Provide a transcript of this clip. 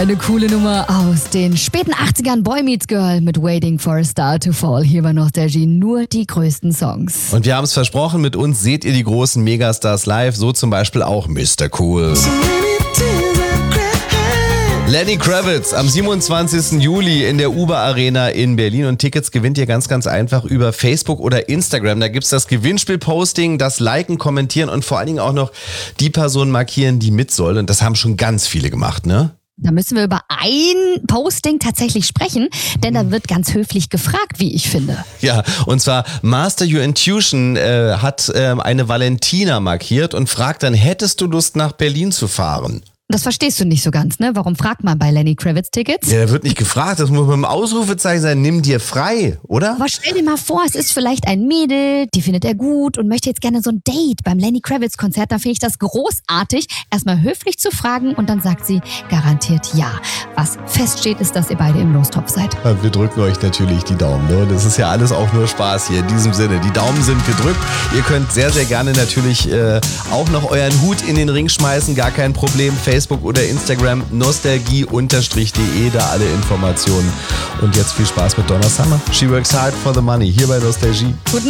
Eine coole Nummer aus den späten 80ern, Boy Meets Girl mit Waiting for a Star to Fall. Hier bei Nostalgie nur die größten Songs. Und wir haben es versprochen, mit uns seht ihr die großen Megastars live, so zum Beispiel auch Mr. Cool. Lenny Kravitz am 27. Juli in der Uber Arena in Berlin und Tickets gewinnt ihr ganz, ganz einfach über Facebook oder Instagram. Da gibt's das Gewinnspiel-Posting, das Liken, Kommentieren und vor allen Dingen auch noch die Person markieren, die mit soll. Und das haben schon ganz viele gemacht, ne? Da müssen wir über ein Posting tatsächlich sprechen, denn da wird ganz höflich gefragt, wie ich finde. Ja, und zwar Master Your Intuition hat eine Valentina markiert und fragt dann, hättest du Lust nach Berlin zu fahren? Das verstehst du nicht so ganz, ne? Warum fragt man bei Lenny Kravitz Tickets? Ja, da wird nicht gefragt, das muss mit einem Ausrufezeichen sein, nimm dir frei, oder? Aber stell dir mal vor, es ist vielleicht ein Mädel, die findet er gut und möchte jetzt gerne so ein Date beim Lenny Kravitz Konzert. Da finde ich das großartig, erstmal höflich zu fragen und dann sagt sie garantiert ja. Was feststeht, ist, dass ihr beide im Lostopf seid. Wir drücken euch natürlich die Daumen, ne? Das ist ja alles auch nur Spaß hier in diesem Sinne. Die Daumen sind gedrückt. Ihr könnt sehr, sehr gerne natürlich auch noch euren Hut in den Ring schmeißen, gar kein Problem. Facebook oder Instagram nostalgie_de, da alle Informationen. Und jetzt viel Spaß mit Donna Summer. She works hard for the money, hier bei Nostalgie. Guten